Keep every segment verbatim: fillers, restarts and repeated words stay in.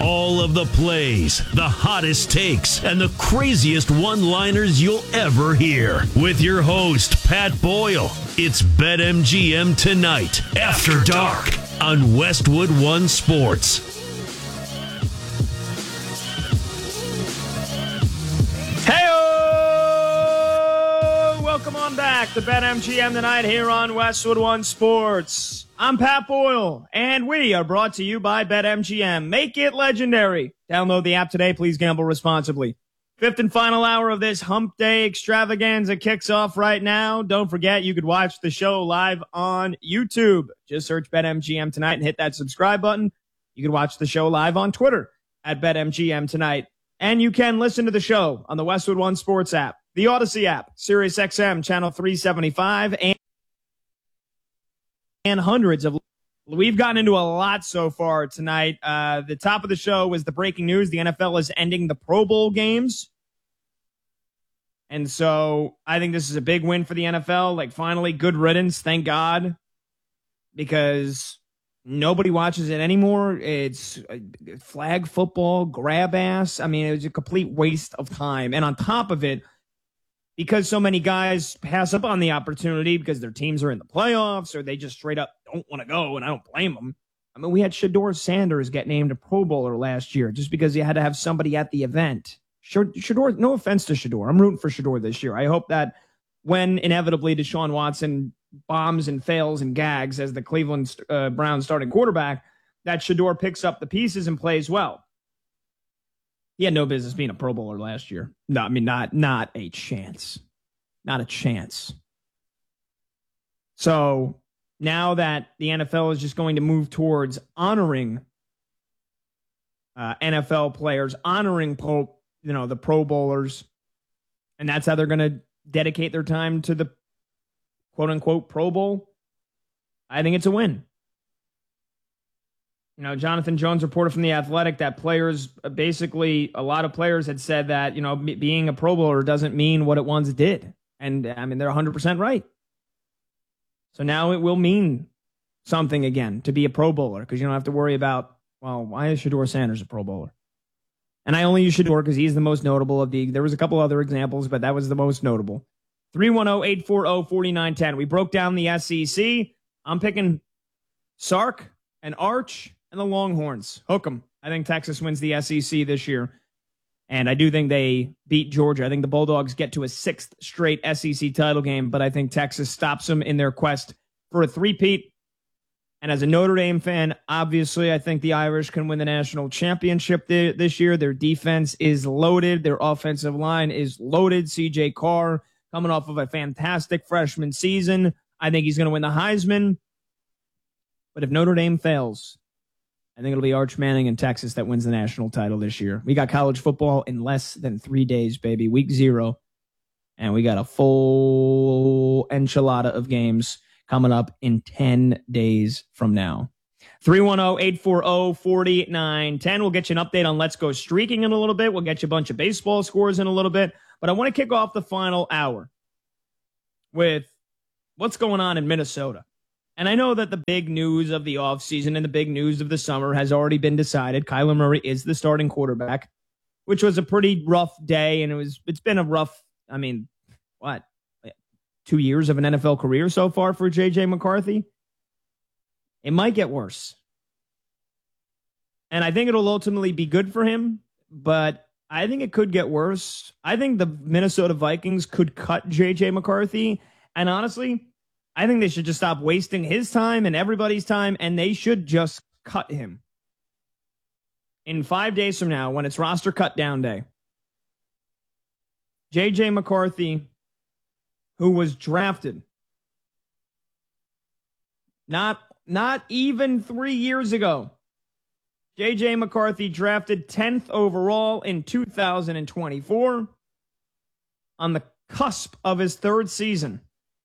All of the plays, the hottest takes, and the craziest one-liners you'll ever hear. With your host, Pat Boyle. It's BetMGM Tonight, After Dark, on Westwood One Sports. Hey-o! Welcome on back to BetMGM Tonight here on Westwood One Sports. I'm Pat Boyle, and we are brought to you by BetMGM. Make it legendary. Download the app today. Please gamble responsibly. Fifth and final hour of this Hump Day extravaganza kicks off right now. Don't forget, you could watch the show live on YouTube. Just search BetMGM Tonight and hit that subscribe button. You can watch the show live on Twitter at BetMGM Tonight. And you can listen to the show on the Westwood One Sports app, the Odyssey app, Sirius X M, channel three seventy-five, and and hundreds of. We've gotten into a lot so far tonight. Uh, the top of the show was the breaking news. The N F L is ending the Pro Bowl games. And so I think this is a big win for the N F L. Like, finally, good riddance. Thank God. Because nobody watches it anymore. It's flag football, grab ass. I mean, it was a complete waste of time. And on top of it, because so many guys pass up on the opportunity because their teams are in the playoffs or they just straight up don't want to go, and I don't blame them. I mean, we had Shedeur Sanders get named a Pro Bowler last year just because you had to have somebody at the event. Shedeur, no offense to Shedeur. I'm rooting for Shedeur this year. I hope that when inevitably Deshaun Watson bombs and fails and gags as the Cleveland uh, Browns starting quarterback, that Shedeur picks up the pieces and plays well. He had no business being a Pro Bowler last year. No, I mean, not not a chance. Not a chance. So now that the N F L is just going to move towards honoring uh, N F L players, honoring pro, you know, the Pro Bowlers, and that's how they're going to dedicate their time to the quote-unquote Pro Bowl, I think it's a win. You know, Jonathan Jones reported from The Athletic that players, basically, a lot of players had said that, you know, being a Pro Bowler doesn't mean what it once did. And, I mean, they're one hundred percent right. So now it will mean something again to be a Pro Bowler because you don't have to worry about, well, why is Shedeur Sanders a Pro Bowler? And I only use Shedeur because he's the most notable of the, there was a couple other examples, but that was the most notable. three one zero, eight four zero, four nine one zero. We broke down the S E C. I'm picking Sark and Arch and the Longhorns. Hook 'em. I think Texas wins the S E C this year. And I do think they beat Georgia. I think the Bulldogs get to a sixth straight S E C title game, but I think Texas stops them in their quest for a three-peat. And as a Notre Dame fan, obviously, I think the Irish can win the national championship th- this year. Their defense is loaded. Their offensive line is loaded. C J Carr coming off of a fantastic freshman season. I think he's going to win the Heisman. But if Notre Dame fails, I think it'll be Arch Manning in Texas that wins the national title this year. We got college football in less than three days, baby. Week zero. And we got a full enchilada of games coming up in ten days from now. three one zero, eight four zero, four nine one zero. We'll get you an update on Let's Go Streaking in a little bit. We'll get you a bunch of baseball scores in a little bit. But I want to kick off the final hour with what's going on in Minnesota. And I know that the big news of the offseason and the big news of the summer has already been decided. Kyler Murray is the starting quarterback, which was a pretty rough day. And it was, it's been a rough, I mean, what, two years of an N F L career so far for J J McCarthy? It might get worse. And I think it'll ultimately be good for him, but I think it could get worse. I think the Minnesota Vikings could cut J J McCarthy. And honestly, I think they should just stop wasting his time and everybody's time, and they should just cut him. In five days from now, when it's roster cut down day, J J McCarthy, who was drafted not, not even three years ago, J J McCarthy drafted tenth overall in two thousand twenty-four on the cusp of his third season.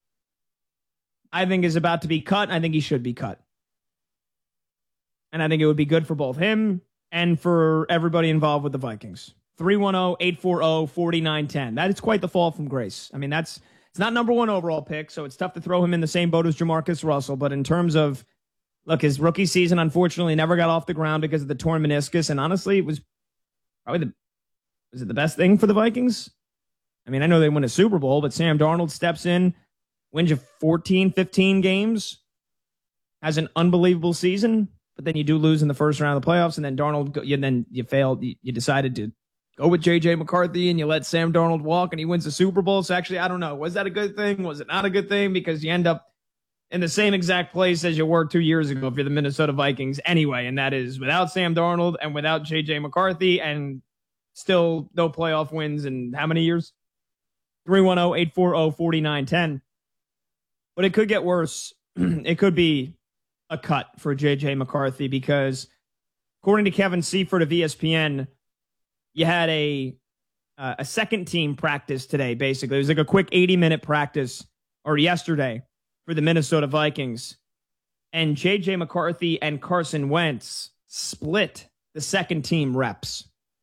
I think is about to be cut. I think he should be cut. And I think it would be good for both him and for everybody involved with the Vikings. three one zero, eight four zero, four nine one zero. That is quite the fall from grace. I mean, that's it's not number one overall pick, so it's tough to throw him in the same boat as Jamarcus Russell. But in terms of Look, his rookie season, unfortunately, never got off the ground because of the torn meniscus. And honestly, it was probably the, was it the best thing for the Vikings? I mean, I know they win a Super Bowl, but Sam Darnold steps in, wins you fourteen, fifteen games, has an unbelievable season, but then you do lose in the first round of the playoffs, and then Darnold, you, then you failed. You, you decided to go with J J McCarthy, and you let Sam Darnold walk, and he wins the Super Bowl. So actually, I don't know. Was that a good thing? Was it not a good thing? Because you end up in the same exact place as you were two years ago if you're the Minnesota Vikings anyway, and that is without Sam Darnold and without J J McCarthy, and still no playoff wins in how many years? three one zero, eight four zero, four nine one zero. But it could get worse. It could be a cut for J J McCarthy because, according to Kevin Seifert of E S P N, you had a uh, a second team practice today, basically. It was like a quick eighty-minute practice, or yesterday, for the Minnesota Vikings. And J J McCarthy and Carson Wentz split the second team reps.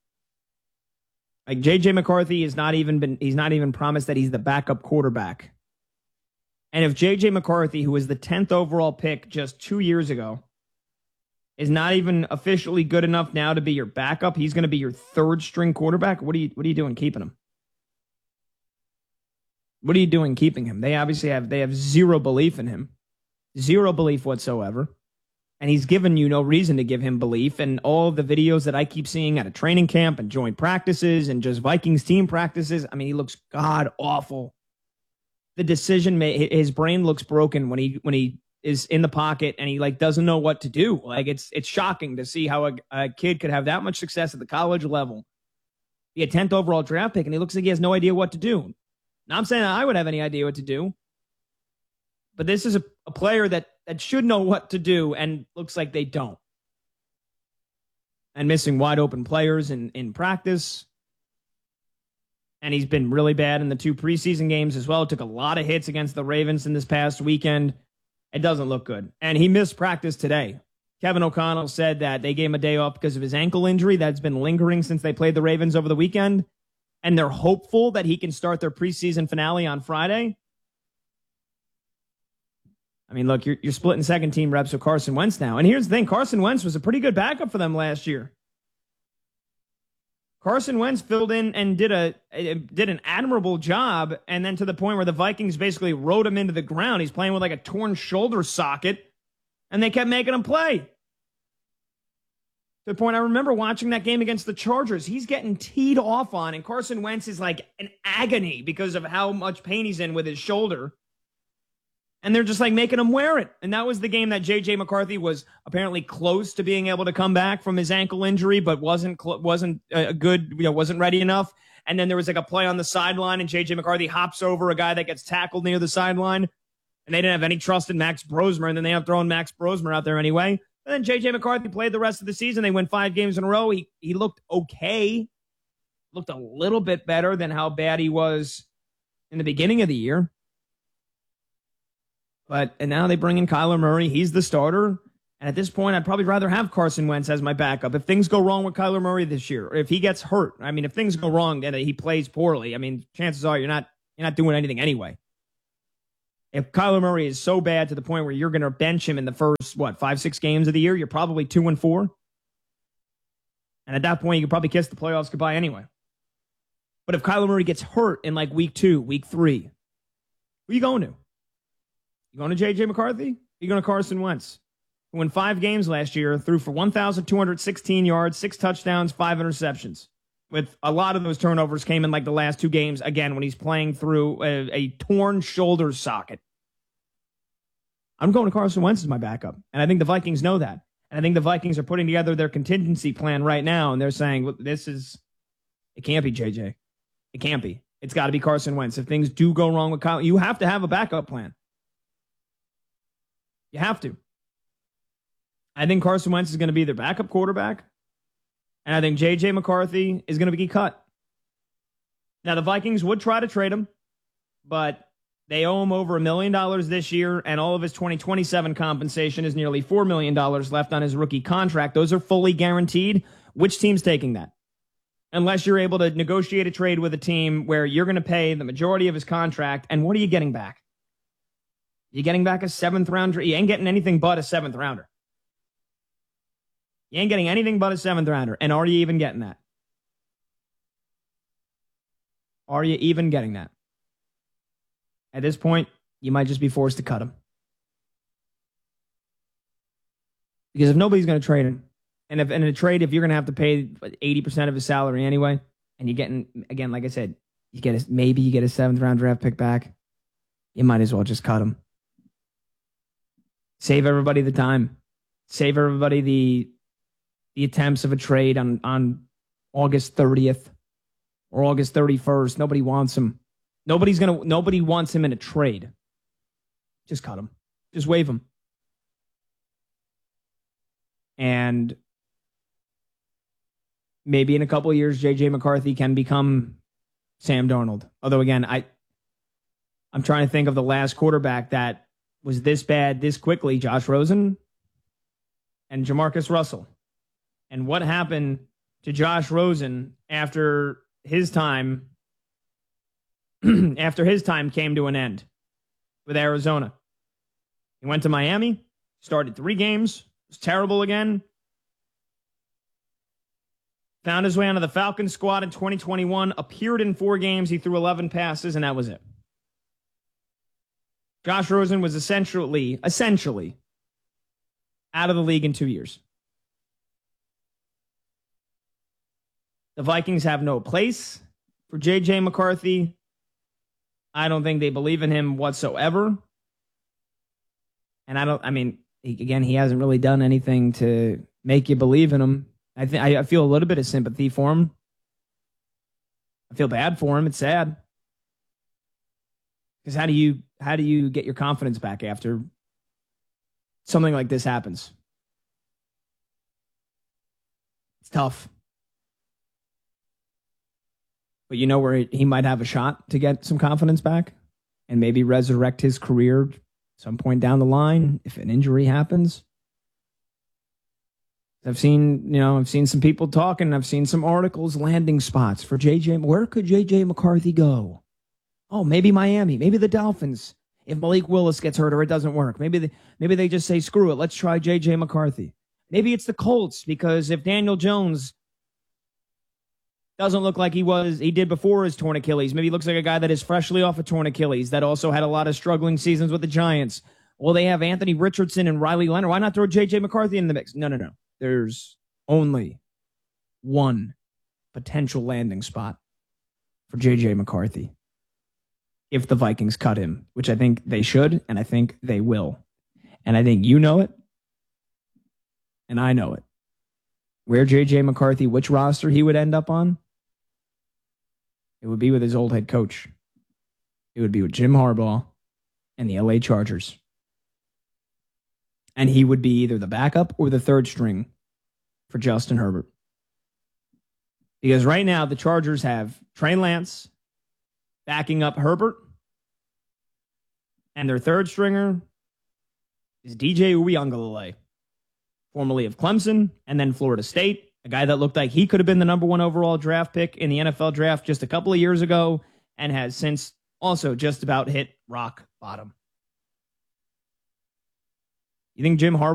Like J J McCarthy has not even been, he's not even promised that he's the backup quarterback. And if J J McCarthy, who was the tenth overall pick just two years ago, is not even officially good enough now to be your backup, he's going to be your third string quarterback. What are you, what are you doing keeping him? What are you doing keeping him? They obviously have, they have zero belief in him. Zero belief whatsoever. And he's given you no reason to give him belief. And all the videos that I keep seeing at a training camp and joint practices and just Vikings team practices, I mean, he looks god awful. The decision, his brain looks broken when he when he is in the pocket and he like doesn't know what to do. Like it's it's shocking to see how a, a kid could have that much success at the college level, be a tenth overall draft pick, and he looks like he has no idea what to do. Now I'm saying I would have any idea what to do, but this is a, a player that that should know what to do and looks like they don't. And missing wide open players in, in practice. And he's been really bad in the two preseason games as well. Took a lot of hits against the Ravens in this past weekend. It doesn't look good. And he missed practice today. Kevin O'Connell said that they gave him a day off because of his ankle injury that's been lingering since they played the Ravens over the weekend. And they're hopeful that he can start their preseason finale on Friday. I mean, look, you're, you're splitting second team reps with Carson Wentz now. And here's the thing. Carson Wentz was a pretty good backup for them last year. Carson Wentz filled in and did a did an admirable job, and then to the point where the Vikings basically rode him into the ground. He's playing with like a torn shoulder socket, and they kept making him play. To the point I remember watching that game against the Chargers. He's getting teed off on, and Carson Wentz is like in agony because of how much pain he's in with his shoulder. And they're just like making him wear it. And that was the game that J J McCarthy was apparently close to being able to come back from his ankle injury, but wasn't cl- wasn't a good, you know, wasn't ready enough. And then there was like a play on the sideline, and J J McCarthy hops over a guy that gets tackled near the sideline. And they didn't have any trust in Max Brosmer, and then they have thrown Max Brosmer out there anyway. And then J J McCarthy played the rest of the season. They win five games in a row. He he looked okay, looked a little bit better than how bad he was in the beginning of the year. But and now they bring in Kyler Murray. He's the starter. And at this point, I'd probably rather have Carson Wentz as my backup. If things go wrong with Kyler Murray this year, or if he gets hurt, I mean, if things go wrong and he plays poorly, I mean, chances are you're not you're not doing anything anyway. If Kyler Murray is so bad to the point where you're going to bench him in the first, what, five, six games of the year, you're probably two and four. And at that point, you could probably kiss the playoffs goodbye anyway. But if Kyler Murray gets hurt in like week two, week three, who are you going to? You going to J J McCarthy? Or you going to Carson Wentz, who in five games last year threw for one thousand two hundred sixteen yards, six touchdowns, five interceptions. With a lot of those turnovers came in like the last two games, again, when he's playing through a, a torn shoulder socket. I'm going to Carson Wentz as my backup. And I think the Vikings know that. And I think the Vikings are putting together their contingency plan right now. And they're saying, well, this is, it can't be J J. It can't be. It's got to be Carson Wentz. If things do go wrong with Kyle, you have to have a backup plan. You have to. I think Carson Wentz is going to be their backup quarterback. And I think J J McCarthy is going to be cut. Now, the Vikings would try to trade him, but they owe him over a million dollars this year, and all of his twenty twenty-seven compensation is nearly four million dollars left on his rookie contract. Those are fully guaranteed. Which team's taking that? Unless you're able to negotiate a trade with a team where you're going to pay the majority of his contract, and what are you getting back? You're getting back a seventh rounder. You ain't getting anything but a seventh rounder. You ain't getting anything but a seventh rounder. And are you even getting that? Are you even getting that? At this point, you might just be forced to cut him. Because if nobody's going to trade him, and if in a trade, if you're going to have to pay eighty percent of his salary anyway, and you're getting, again, like I said, you get a, maybe you get a seventh round draft pick back, you might as well just cut him. Save everybody the time. Save everybody the the attempts of a trade on, on August thirtieth or August thirty-first. Nobody wants him. Nobody's gonna. Nobody wants him in a trade. Just cut him. Just waive him. And maybe in a couple of years, J J McCarthy can become Sam Darnold. Although, again, I, I'm trying to think of the last quarterback that was this bad this quickly. Josh Rosen and Jamarcus Russell. And what happened to Josh Rosen after his time after his time came to an end with Arizona? He went to Miami, started three games, was terrible again. Found his way onto the Falcons squad in twenty twenty-one, appeared in four games, he threw eleven passes, and that was it. Josh Rosen was essentially, essentially out of the league in two years. The Vikings have no place for J J McCarthy. I don't think they believe in him whatsoever. And I don't, I mean, he, again, he hasn't really done anything to make you believe in him. I think I feel a little bit of sympathy for him. I feel bad for him. It's sad. Because how do you how do you get your confidence back after something like this happens? It's tough. But you know where he might have a shot to get some confidence back and maybe resurrect his career some point down the line if an injury happens. I've seen, you know, I've seen some people talking. I've seen some articles, landing spots for J J. Where could J J McCarthy go? Oh, maybe Miami, maybe the Dolphins. If Malik Willis gets hurt or it doesn't work, maybe they, maybe they just say, screw it, let's try J J McCarthy. Maybe it's the Colts, because if Daniel Jones doesn't look like he was, he did before his torn Achilles, maybe he looks like a guy that is freshly off a torn Achilles that also had a lot of struggling seasons with the Giants. Well, they have Anthony Richardson and Riley Leonard. Why not throw J J McCarthy in the mix? No, no, no. There's only one potential landing spot for J J McCarthy if the Vikings cut him, which I think they should, and I think they will. And I think you know it, and I know it. Where J J McCarthy, which roster he would end up on, it would be with his old head coach. It would be with Jim Harbaugh and the L A Chargers. And he would be either the backup or the third string for Justin Herbert. Because right now, the Chargers have Trey Lance backing up Herbert. And their third stringer is D J Uiagalelei, formerly of Clemson and then Florida State, a guy that looked like he could have been the number one overall draft pick in the N F L draft just a couple of years ago and has since also just about hit rock bottom. You think Jim Harbaugh